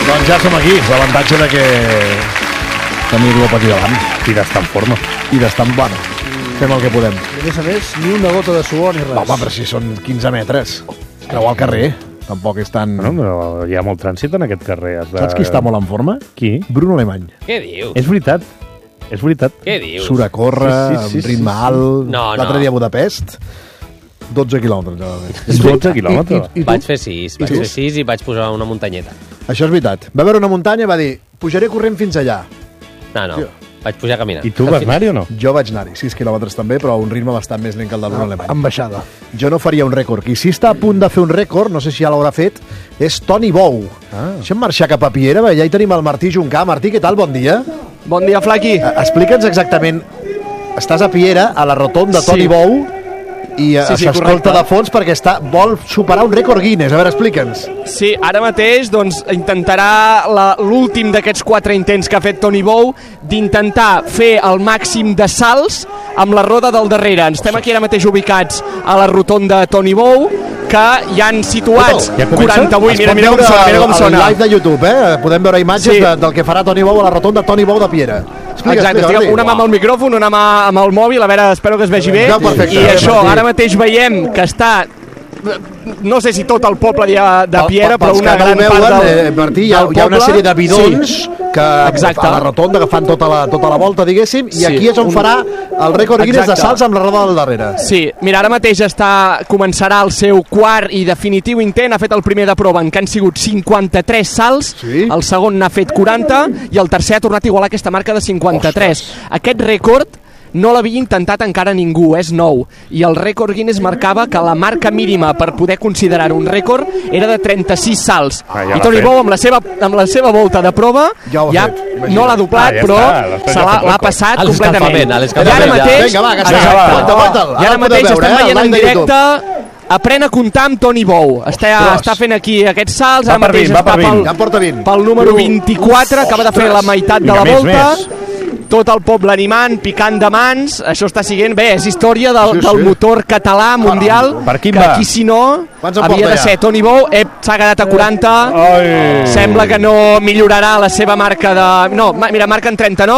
Doncs ja som aquí, l'avantatge de que tenir-lo aquí davant. I d'estar en forma. I d'estar en bueno. Fem el que podem. I a més, ni una gota de suor ni res. Home, però si són 15 metres. Creu al carrer. Tampoc és tan... Bueno, però hi ha molt trànsit en aquest carrer. Saps qui està molt en forma? Qui? Bruno Alemany. Què dius? És veritat. És veritat. Què dius? Surt a córrer, amb ritme alt... No. L'altre dia a Budapest, 12 quilòmetres. 12 quilòmetres. Vaig fer 6, i vaig posar una muntanyeta. Això és veritat. Va veure una muntanya i va dir, pujaré corrent fins allà. No. Vaig pujar caminant. I tu vas anar-hi o no? Jo vaig anar-hi, 6 quilòmetres també, però a un ritme bastant més lent que el de Bruno Alemany. Amb baixada. Jo no faria un rècord. Qui sí està a punt de fer un rècord, no sé si ja l'haurà fet, és Toni Bou. Deixem marxar cap a Piera, ja hi tenim el Martí Juncà. Martí, què tal? Bon dia. Bon dia, Flaqui. Explica'ns exactament. Estàs a Piera, a la rotonda Toni Bou, i s'escolta de fons perquè vol superar un rècord Guinness. A veure, explica'ns. Sí, ara mateix intentarà l'últim d'aquests 4 intents que ha fet Toni Bou d'intentar fer el màxim de salts amb la roda del darrere. Estem aquí ara mateix ubicats a la rotonda Toni Bou, que hi han situats 48. Mira com sona. El live de YouTube, podem veure imatges del que farà Toni Bou a la rotonda Toni Bou de Piera. Exacte, una mà amb el micròfon, una mà amb el mòbil, a veure, espero que es vegi bé. I això, ara mateix veiem que està, no sé si tot el poble de Piera, però una gran part del Martí, hi ha una sèrie de bidons que a la rotonda que fan tota la volta, diguéssim, i aquí és on farà el rècord Guinness de salts amb la roda del darrere. Sí, mira, ara mateix començarà el seu quart i definitiu intent. Ha fet el primer de prova, en què han sigut 53 salts, el segon n'ha fet 40 i el tercer ha tornat a igualar aquesta marca de 53. Aquest rècord no l'havia intentat encara ningú, és nou, i el rècord Guinness marcava que la marca mínima per poder considerar un rècord era de 36 salts, i Toni Bou amb la seva volta de prova ja no l'ha doblat, però l'ha passat completament. I ara mateix estem veient en directe aprèn a comptar amb Toni Bou. Està fent aquí aquests salts, ara mateix està pel número 24, acaba de fer la meitat de la volta. Tot el poble animant, picant de mans. Això està siguent, bé, és història del motor català mundial, que aquí si no havia de ser Toni Bou. S'ha quedat a 40, sembla que no millorarà la seva marca de... No, mira, marca en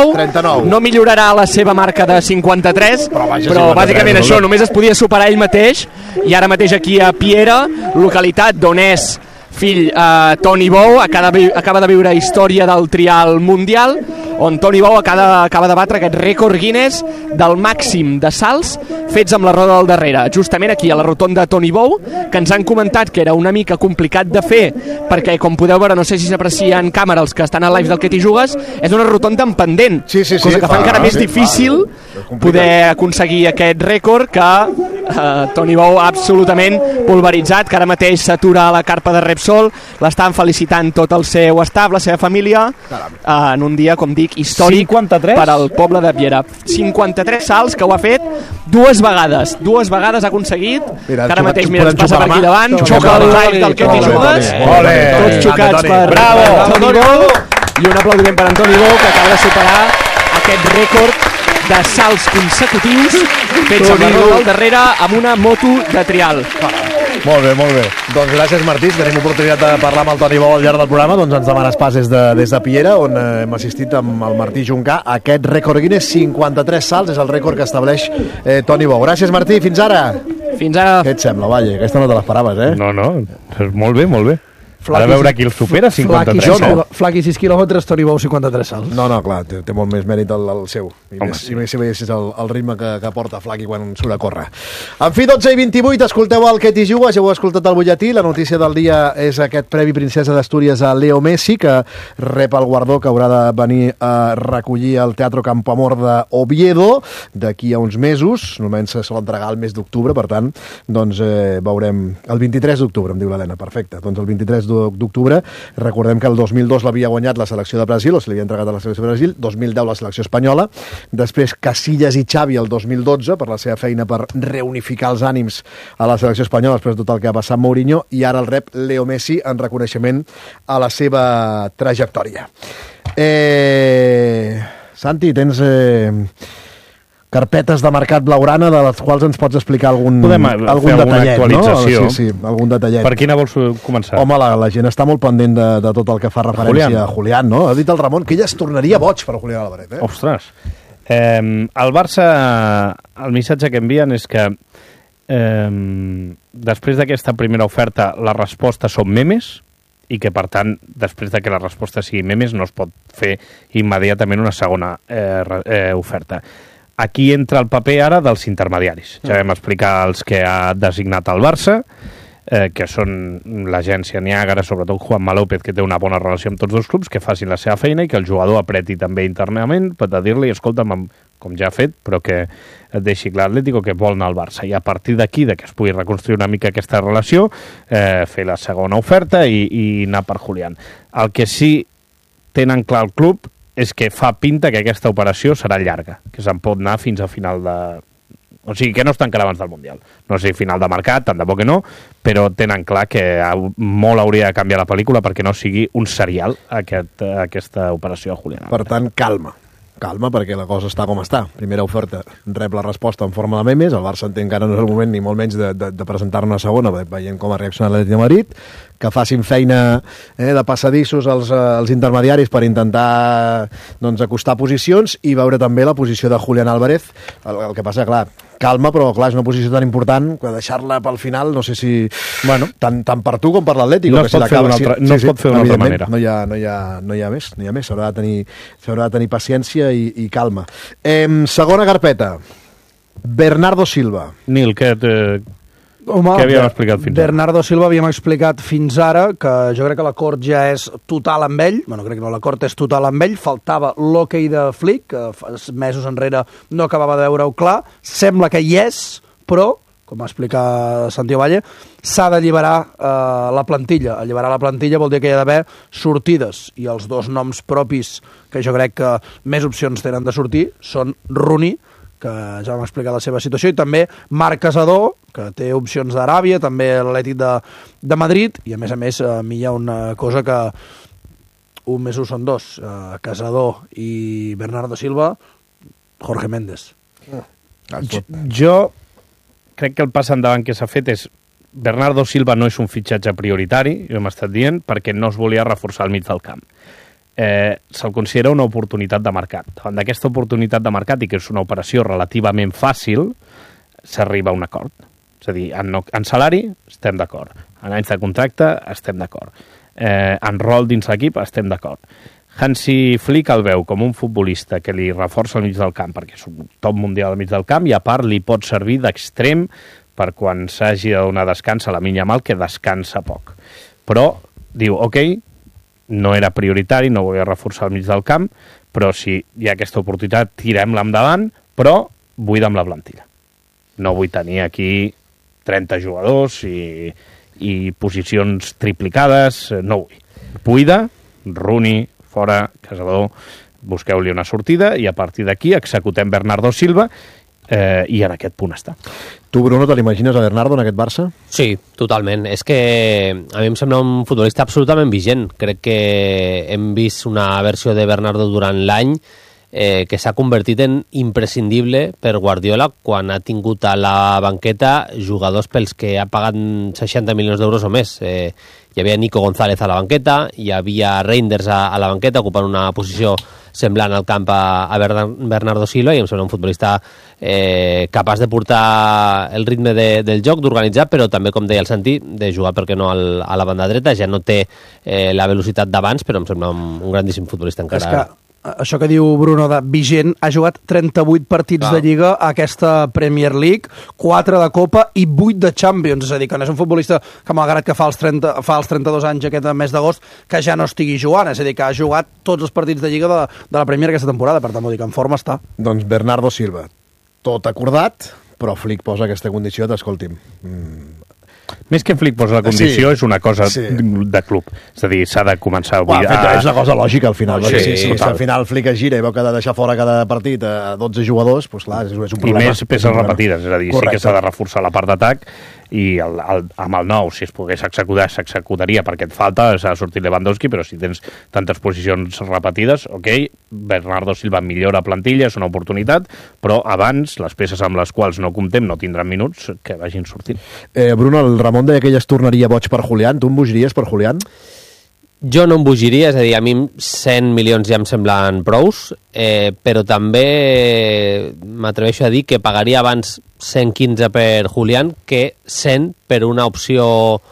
39, no millorarà la seva marca de 53, però bàsicament això, només es podia superar ell mateix, i ara mateix aquí a Piera, localitat d'on és fill Toni Bou, acaba de viure història del trial mundial, on Toni Bou acaba de batre aquest rècord Guinness del màxim de salts fets amb la roda del darrere, justament aquí a la rotonda Toni Bou, que ens han comentat que era una mica complicat de fer, perquè com podeu veure, no sé si s'aprecia en càmera els que estan al live del Que t'hi jugues, és una rotonda en pendent, cosa que fa encara més difícil poder aconseguir aquest rècord, que Toni Bou absolutament pulveritzat, que ara mateix s'atura a la carpa de Repsol, l'estan felicitant tot el seu staff, la seva família, en un dia, com dic, històric 53? Per al poble de Piera. 53 salts que ho ha fet dues vegades ha aconseguit, que ara mateix ens passa per aquí davant, xoca el live del Que t'hi jugues, tots xocats per Toni Bou, i un aplaudiment per Toni Bou, que acaba de superar aquest rècord de salts consecutius fets amb la roda al darrere amb una moto de trial. Molt bé. Doncs gràcies, Martí. Si tenim oportunitat de parlar amb el Toni Bou al llarg del programa, doncs ens demanes pas des de Piera, on hem assistit amb el Martí Juncà. Aquest rècord Guinness, 53 salts, és el rècord que estableix Toni Bou. Gràcies, Martí. Fins ara. Què et sembla, Valle? Aquesta no te l'esperaves, eh? No. Molt bé. Ara veure qui el supera, 53. Flaqui 6 quilòmetres, Toni Bou 53 salts. No, clar, té molt més mèrit el seu. I més si veiessis el ritme que porta Flaqui quan surt a córrer. En fi, 12 i 28, escolteu el Que t'hi jugues, ja heu escoltat el butlletí. La notícia del dia és aquest Premi Princesa d'Astúries a Leo Messi, que rep el guardó que haurà de venir a recollir al Teatro Campoamor d'Oviedo d'aquí a uns mesos. Normalment se sol entregar el mes d'octubre, per tant, doncs veurem el 23 d'octubre, em diu l'Helena, perfecte. Doncs el 23 d'octubre, recordem que el 2002 l'havia guanyat la selecció de Brasil, o se l'havia entregat a la selecció de Brasil, 2010 la selecció espanyola, després Casillas i Xavi el 2012 per la seva feina per reunificar els ànims a la selecció espanyola després de tot el que ha passat Mourinho, i ara el rep Leo Messi en reconeixement a la seva trajectòria. Santi, tens carpetes de mercat blaugrana de les quals ens pots explicar algun detallet, actualització. No? Sí, algun detallet. Per quina vols començar? Home, la gent està molt pendent de tot el que fa referència a Julián, no? Ha dit el Ramon que ella es tornaria boig per Julián Álvarez, eh? Ostres. El Barça, el missatge que envien és que després d'aquesta primera oferta la resposta són memes, i que, per tant, després de que la resposta sigui memes, no es pot fer immediatament una segona oferta. Aquí entra el paper ara dels intermediaris. Ja vam explicar els que ha designat el Barça, que són l'agència Niàgara, sobretot Juanma López, que té una bona relació amb tots dos clubs, que facin la seva feina i que el jugador apreti també internament per dir-li, escolta'm, com ja ha fet, però que et deixi clar l'Atlético que vol anar al Barça. I a partir d'aquí, que es pugui reconstruir una mica aquesta relació, fer la segona oferta i anar per Julián. El que sí tenen clar el club és que fa pinta que aquesta operació serà llarga, que se'n pot anar fins a final de... O sigui, que no es tancarà abans del Mundial. No sé, final de mercat, tant de bo que no, però tenen clar que molt hauria de canviar la pel·lícula perquè no sigui un serial aquesta operació a Julián. Per tant, calma, perquè la cosa està com està. Primera oferta, rep la resposta en forma de memes, el Barça entén que ara no és el moment ni molt menys de presentar-ne una segona, veient com ha reaccionat l'Atlètic de Madrid, que facin feina de passadissos als intermediaris per intentar acostar posicions i veure també la posició de Julián Álvarez. El que passa, clar, calma, però clar, és una posició tan important que deixar-la pel final, no sé si... Bueno, tant per tu com per l'Atlético. No es pot fer d'una altra manera. No hi ha més. S'haurà de tenir paciència i calma. Segona carpeta. Bernardo Silva. Nil, què havíem explicat fins ara? Bernardo Silva havíem explicat fins ara que jo crec que l'acord ja és total amb ell. Bueno, crec que no, l'acord és total amb ell. Faltava l'hoquei de Flick, que mesos enrere no acabava de veure-ho clar. Sembla que hi és, però, com va explicar Santiago Valle, s'ha d'alliberar la plantilla. Alliberar la plantilla vol dir que hi ha d'haver sortides. I els dos noms propis que jo crec que més opcions tenen de sortir són Rooney, que ja vam explicar la seva situació, i també Marc Casador, que té opcions d'Aràbia, també l'Atlètic de Madrid, i a més a mi hi ha una cosa que 1 més 1 són 2, Casador i Bernardo Silva, Jorge Méndez. Jo crec que el pas endavant que s'ha fet és Bernardo Silva no és un fitxatge prioritari, jo hem estat dient, perquè no es volia reforçar al mig del camp. Se'l considera una oportunitat de mercat. Davant d'aquesta oportunitat de mercat, i que és una operació relativament fàcil, s'arriba a un acord. És a dir, en salari estem d'acord, en anys de contracte estem d'acord, en rol dins l'equip estem d'acord. Hansi Flick el veu com un futbolista que li reforça al mig del camp, perquè és un top mundial al mig del camp, i a part li pot servir d'extrem per quan s'hagi de donar descans a Lamine Yamal, que descansa poc. Però diu, ok, no era prioritari, no volia reforçar al mig del camp, però si hi ha aquesta oportunitat, tirem-la endavant, però buida'm la plantilla. No vull tenir aquí 30 jugadors i posicions triplicades, no vull. Buida, Rooney, fora, Casador, busqueu-li una sortida i a partir d'aquí executem Bernardo Silva i en aquest punt està. Tu, Bruno, te l'imagines a Bernardo en aquest Barça? Sí, totalment. És que a mi em sembla un futbolista absolutament vigent. Crec que hem vist una versió de Bernardo durant l'any que s'ha convertit en imprescindible per Guardiola quan ha tingut a la banqueta jugadors pels que ha pagat 60 milions d'euros o més. Hi havia Nico González a la banqueta, hi havia Reinders a la banqueta ocupant una posició semblant al camp a Bernardo Silva, i em sembla un futbolista capaç de portar el ritme del joc, d'organitzar, però també, com deia el Santi, de jugar, perquè no, a la banda dreta. Ja no té la velocitat d'abans, però em sembla un grandíssim futbolista encara. És que això que diu Bruno de vigent, ha jugat 38 partits de Lliga a aquesta Premier League, 4 de Copa i 8 de Champions, és a dir, que no és un futbolista que, malgrat que fa els 32 anys aquest mes d'agost, que ja no estigui jugant, és a dir, que ha jugat tots els partits de Lliga de la Premier aquesta temporada, per tant, vull dir que en forma està. Doncs Bernardo Silva, tot acordat, però Flick posa aquesta condició d'escolti'm... Més que Flick posa la condició, és una cosa de club. És a dir, s'ha de començar a buidar. És una cosa lògica, al final. Si al final Flick es gira i veu que ha de deixar fora cada partit a 12 jugadors, doncs clar, és un problema. I més peces repetides, és a dir, sí que s'ha de reforçar la part d'atac i amb el nou, si es pogués executar, s'executaria perquè et falta, s'ha sortit Lewandowski, però si tens tantes posicions repetides, Bernardo Silva millora plantilla, és una oportunitat, però abans les peces amb les quals no comptem no tindran minuts, que vagin sortint. Bruno, el Ramon deia que ell es tornaria boig per Julián. Tu em bogiries per Julián? Jo no em bogiria, és a dir, a mi 100 milions ja em semblen prous, però també m'atreveixo a dir que pagaria abans 115 per Julián que 100 per una opció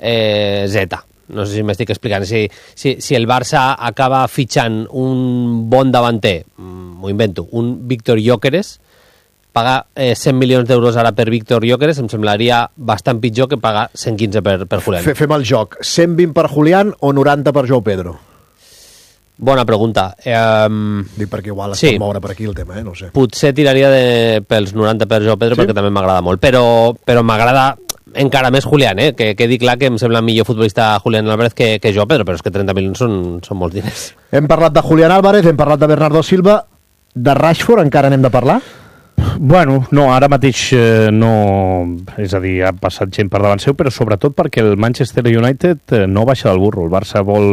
Z. No sé si m'estic explicant. Si el Barça acaba fitxant un bon davanter, m'ho invento, un Víctor Gyökeres, pagar 100 milions d'euros ara per Víctor Gyökeres em semblaria bastant pitjor que pagar 115 per Julián. Fem el joc. 120 per Julián o 90 per Joao Pedro? Bona pregunta. Dic perquè igual es pot moure per aquí el tema, no sé. Potser tiraria pels 90 per Joao Pedro perquè també m'agrada molt, però m'agrada encara més Julián, que quedi clar que em sembla millor futbolista Julián Álvarez que Joao Pedro, però és que 30 milions són molts diners. Hem parlat de Julián Álvarez, hem parlat de Bernardo Silva, de Rashford encara n'hem de parlar? Bueno, no, ara mateix no, és a dir, ha passat gent per davant seu, però sobretot perquè el Manchester United no baixa del burro. El Barça vol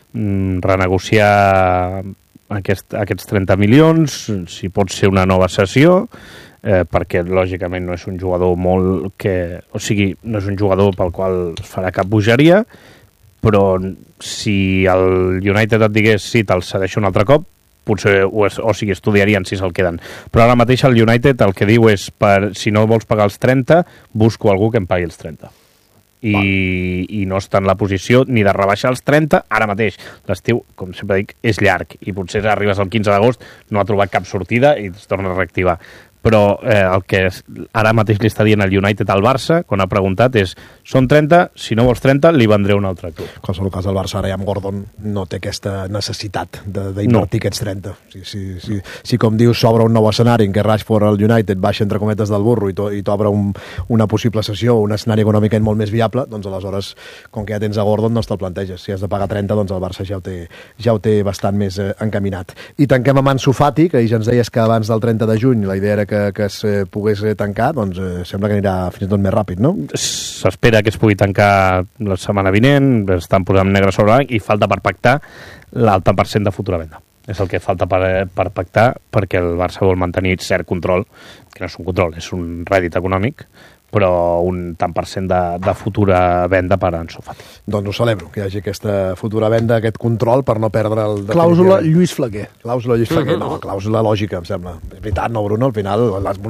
renegociar aquests 30 milions, si pot ser una nova sessió, perquè lògicament no és un jugador no és un jugador pel qual es farà cap bogeria, però si el United et digués sí, te'l cedeixo un altre cop, potser estudiarien si se'l queden. Però ara mateix el United el que diu és, si no vols pagar els 30, busco algú que em pagui els 30. I no està en la posició ni de rebaixar els 30 ara mateix. L'estiu, com sempre dic, és llarg i potser arribes al 15 d'agost, no ha trobat cap sortida i es torna a reactivar. Però el que ara mateix li està dient el United al Barça, quan ha preguntat, és són 30, si no vols 30, li vendré un altre club. En qualsevol cas, el Barça ara ja amb Gordon no té aquesta necessitat d'invertir aquests 30. Si com dius, s'obre un nou escenari en què Rashford al United baixa entre cometes del burro i t'obre una possible sessió, un escenari econòmic molt més viable, doncs aleshores, com que ja tens a Gordon, no te'l planteges. Si has de pagar 30, doncs el Barça ja ho té bastant més encaminat. I tanquem amb Ansu Fati, que ja ens deies que abans del 30 de juny la idea era que es pogués tancar, doncs sembla que anirà fins i tot més ràpid, no? S'espera que es pugui tancar la setmana vinent, estan posant negre sobre blanc i falta per pactar l'alta % de futura venda. És el que falta per pactar, perquè el Barça vol mantenir cert control, que no és un control, és un rèdit econòmic, però un tant per cent de futura venda per Ansu Fati. Doncs ho celebro, que hi hagi aquesta futura venda, aquest control per no perdre el... Clàusula Lluís Flaquer. Clàusula Lluís Flaquer, no, clàusula lògica, em sembla. És veritat, no, Bruno? Al final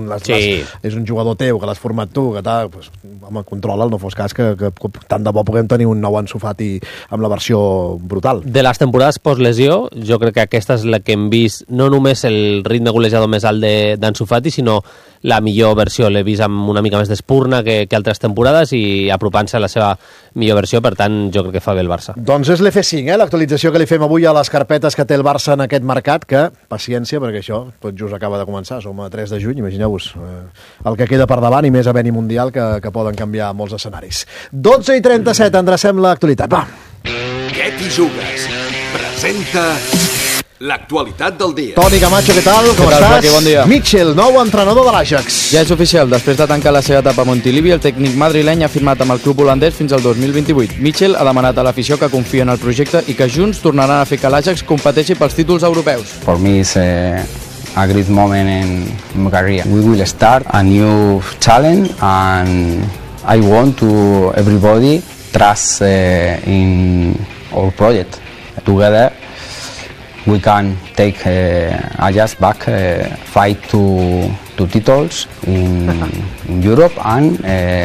és un jugador teu, que l'has format tu, que tal, pues, home, controla'l, no fos cas que tant de bo puguem tenir un nou Ansu Fati amb la versió brutal. De les temporades post-lesió, jo crec que aquesta és la que hem vist, no només el ritme golejador més alt d'Ansu Fati, sinó la millor versió. L'he vist amb una mica més d'espurna que altres temporades i apropant-se a la seva millor versió, per tant jo crec que fa bé el Barça. Doncs és l'F5, l'actualització que li fem avui a les carpetes que té el Barça en aquest mercat, que, paciència, perquè això tot just acaba de començar, som a 3 de juny, imagineu-vos el que queda per davant i més havent-hi mundial que poden canviar molts escenaris. 12:37, endrecem l'actualitat. Va! Què t'hi jugues? Presenta l'actualitat del dia. Toni Camacho, què tal? Com estàs? Flaque, bon dia. Mitchell, nou entrenador de l'Ajax. Ja és oficial, després de tancar la seva etapa a Montilivi, el tècnic madrileny ha firmat amb el club holandès fins al 2028. Mitchell ha demanat a l'afició que confia en el projecte i que junts tornaran a fer que l'Ajax competeixi pels títols europeus. For me is a great moment in my career. We will start a new challenge and I want to everybody trust in our project. Together we can take Ajax back, fight to titles in Europe and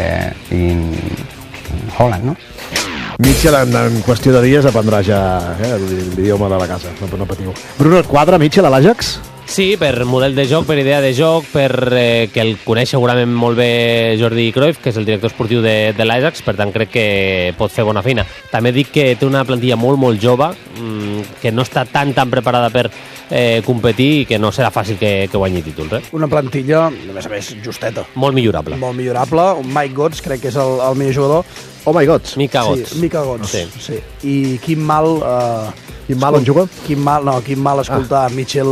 in Holland, no? Mitchell en qüestió de dies aprendrà ja l'idioma de la casa, no patiu. Bruno, et quadra Mitchell a l'Ajax? Sí, per model de joc, per idea de joc, per que el coneix segurament molt bé Jordi Cruyff, que és el director esportiu de l'Ajax, per tant crec que pot fer bona feina. També dic que té una plantilla molt jove, que no està tan preparada per competir i que no serà fàcil que guanyi títols. Una plantilla, a més, justeta. Molt millorable. Molt millorable. Mike Götze crec que és el millor jugador. Oh my God. Mika Götze. Sí, Mika Götze. Sí. I quin mal... Quin mal on juga? Quin mal escoltar Mitchell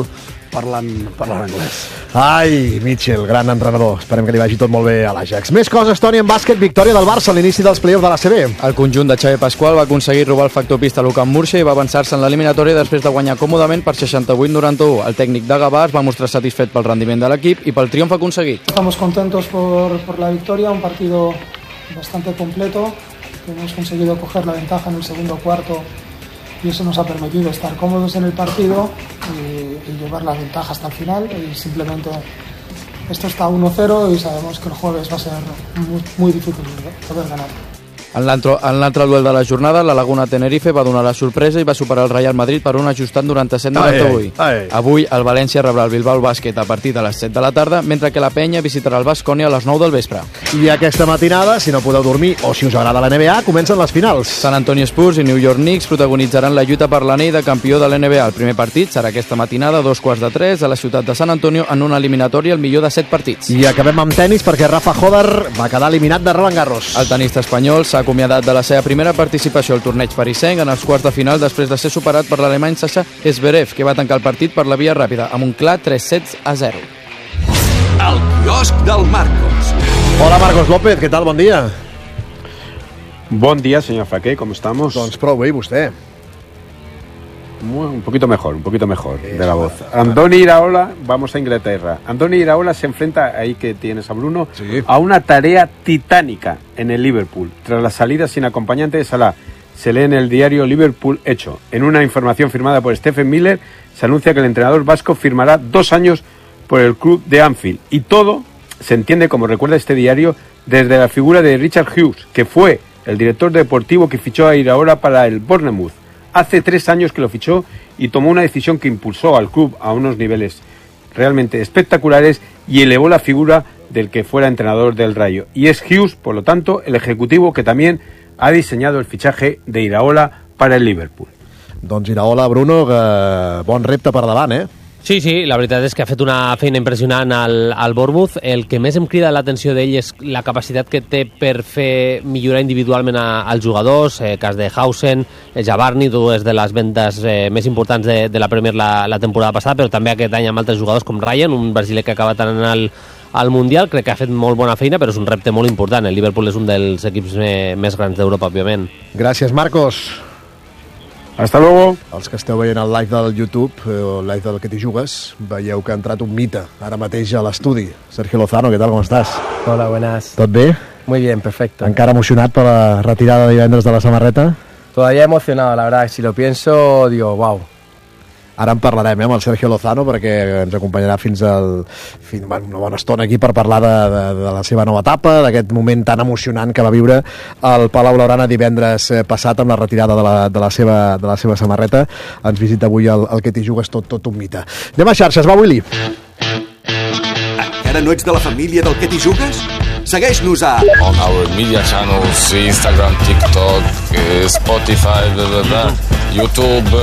parlant anglès. Ai, Mitchell, gran entrenador. Esperem que li vagi tot molt bé a l'Ajax. Més coses, Toni, en bàsquet, victòria del Barça a l'inici dels play-offs de l'ACB. El conjunt de Xavi Pascual va aconseguir robar el factor pista a l'Ucamp Murcia i va avançar-se en l'eliminatòria després de guanyar còmodament per 68-91. El tècnic de Gavà es va mostrar satisfet pel rendiment de l'equip i pel triomf aconseguit. Estamos contentos por la victoria, un partido bastante completo, que hemos conseguido coger la ventaja en el segundo cuarto y eso nos ha permitido estar cómodos en el partido y llevar la ventaja hasta el final, y simplemente esto está 1-0 y sabemos que el jueves va a ser muy difícil poder ganar. En l'altre duel de la jornada, la Laguna Tenerife va donar la sorpresa i va superar el Real Madrid per un ajustat 97-98. Avui el València rebrà el Bilbao Bàsquet a partir de les 7 de la tarda, mentre que la Penya visitarà el Baskonia a les 9 del vespre. I aquesta matinada, si no podeu dormir o si us agrada la NBA, comencen les finals. San Antonio Spurs i New York Knicks protagonitzaran la lluita per l'anell de campió de l'NBA. El primer partit serà aquesta matinada a 2:15 a la ciutat de San Antonio en una eliminatòria al millor de 7 partits. I acabem amb tenis perquè Rafa Hodar va quedar eliminat de Roland Garros. El tenista espanyol s'ha acomiadat de la seva primera participació al torneig parisenc en els quarts de final després de ser superat per l'alemany Sasha Zverev, que va tancar el partit per la via ràpida amb un clar 3-0. El quiosc del Marcos. Hola, Marcos López, què tal? Bon dia. Bon dia, señor Flaqué, ¿cómo estamos? Doncs prou bé, i vostè? Un poquito mejor de la voz. Andoni Iraola, vamos a Inglaterra. Andoni Iraola se enfrenta, ahí que tienes a Bruno, sí, a una tarea titánica en el Liverpool. Tras la salida sin acompañante de Salah, se lee en el diario Liverpool Hecho. En una información firmada por Stephen Miller, se anuncia que el entrenador vasco firmará 2 años por el club de Anfield. Y todo se entiende, como recuerda este diario, desde la figura de Richard Hughes, que fue el director deportivo que fichó a Iraola para el Bournemouth. Hace 3 años que lo fichó y tomó una decisión que impulsó al club a unos niveles realmente espectaculares y elevó la figura del que fuera entrenador del Rayo. Y es Hughes, por lo tanto, el ejecutivo que también ha diseñado el fichaje de Iraola para el Liverpool. Doncs Iraola, Bruno, que bon repte per davant, eh? Sí, la veritat és que ha fet una feina impressionant al Bournemouth. El que més em crida l'atenció d'ell és la capacitat que té per fer millorar individualment als jugadors, cas de Hausen, Jabarni, dues de les vendes més importants de la Premier la temporada passada, però també aquest any amb altres jugadors com Ryan, un brasiler que acaba anant al Mundial. Crec que ha fet molt bona feina, però és un repte molt important. El Liverpool és un dels equips més grans d'Europa, òbviament. Gràcies, Marcos. Hasta luego. Els que esteu veient el live del YouTube, o el live del Que t'hi jugues, veieu que ha entrat un mite ara mateix a l'estudi. Sergio Lozano, ¿qué tal? ¿Cómo estás? Hola, buenas. ¿Tot bé? Muy bien, perfecto. ¿Encara emocionat per la retirada de divendres de la samarreta? Todavía emocionado, la verdad. Si lo pienso, digo, wow. Ara en parlarem amb el Sergio Lozano perquè ens acompanyarà fins una bona estona aquí per parlar de la seva nova etapa, d'aquest moment tan emocionant que va viure el Palau Blaugrana divendres passat amb la retirada de la seva samarreta. Ens visita avui el Que t'hi jugues, tot un mite. Anem a xarxes, va, Willy. Encara no ets de la família del Que t'hi jugues? Segueix-nos a on our media channels, Instagram, TikTok, Spotify, YouTube,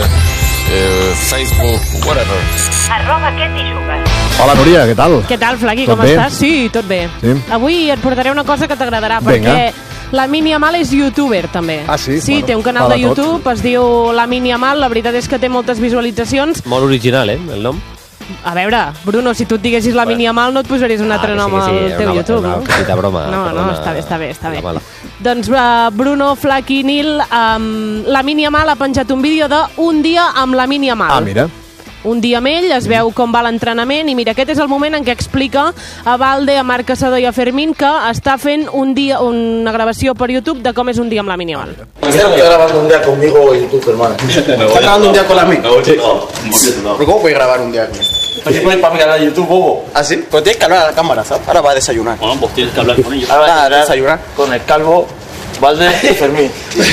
Facebook, whatever. @Que t'hi jugues. Hola, Núria, què tal? Què tal, Flaqui, com estàs? Sí, tot bé. Sí? Avui et portaré una cosa que t'agradarà, perquè Lamine Yamal és youtuber, també. Ah, sí? Sí, té un canal de YouTube, es diu Lamine Yamal, la veritat és que té moltes visualitzacions. Molt original, el nom? A veure, Bruno, si tu et diguessis Lamine Yamal no et posaries un altre nom al teu YouTube, no? Una petita broma. No, està bé. Doncs Bruno Flaqui Nil, Lamine Yamal ha penjat un vídeo d'un dia amb Lamine Yamal. Ah, mira. Un dia amb ell, es veu com va l'entrenament i mira, aquest és el moment en què explica a Valde, a Marc Caçador i a Fermín que està fent una gravació per YouTube de com és un dia amb Lamine Yamal. Estoy grabando un día conmigo y tú, hermano. ¿Estás grabando un día con Lamine? No. ¿Pero cómo puedes grabar un día con él? Pues si pones para mi canal de YouTube, bobo. ¿Ah, sí? Pues tienes que hablar a la cámara, ¿sabes? Ahora va a desayunar. Bueno, pues tienes que hablar con ellos. Ahora va a desayunar con el calvo, Valde y Fermín.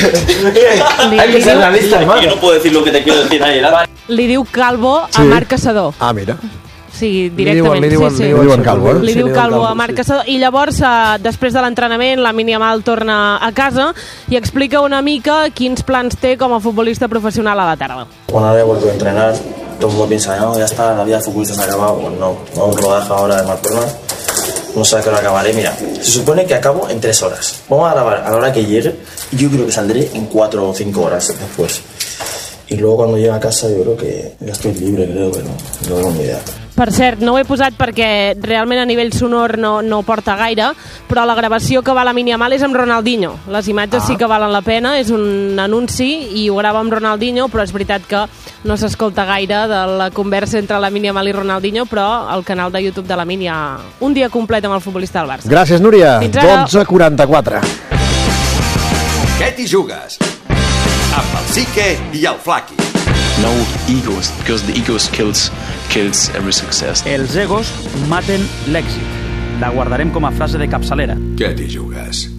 Hay que ser realista, hermano. Yo no puedo decir lo que te quiero decir ahí, ¿verdad? Li diu Calvo a Marc Caçador. Ah, mira. Sí, directament. Li diuen Calvo, Li diu Calvo a Marc Caçador. I llavors, després de l'entrenament, Lamine Yamal torna a casa i explica una mica quins plans té com a futbolista professional a la tarda. Bueno, ahora he vuelto a entrenar. Todo el mundo piensa, no, ya está, la vida de futbolista se ha acabado. Pues no, un rodaje ahora de Barcelona. No sé a qué hora acabaré. Mira, se supone que acabo en 3 horas. Vamos a grabar a la hora que llegue y yo creo que saldré en 4 o 5 horas después. y luego cuando llegue a casa yo creo que ya estoy libre, creo que no tengo ni idea. Per cert, no ho he posat perquè realment a nivell sonor no porta gaire, però la gravació que va a la Lamine Yamal és amb Ronaldinho. Les imatges sí que valen la pena, és un anunci i ho grava amb Ronaldinho, però és veritat que no s'escolta gaire de la conversa entre Lamine Yamal i Ronaldinho, però al canal de YouTube de Lamine hi ha un dia complet amb el futbolista del Barça. Gràcies, Núria. Fins ara. 12:44. Què t'hi jugues? Amb el Sique i el Flaqui. No egos, because the egos kills every success. Els egos maten l'èxit. La guardarem com a frase de capçalera. Què t'hi jugues?